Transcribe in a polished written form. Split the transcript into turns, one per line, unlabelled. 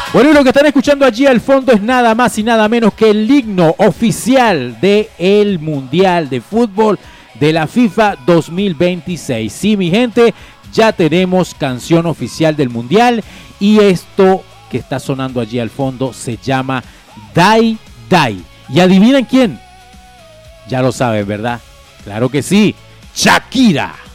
Bueno, y lo que están escuchando allí al fondo es nada más y nada menos que el himno oficial del Mundial de Fútbol de la FIFA 2026. Sí, mi gente, ya tenemos canción oficial del Mundial y esto que está sonando allí al fondo se llama Die Die. ¿Y adivinen quién? Ya lo saben, ¿verdad? Claro que sí, Shakira.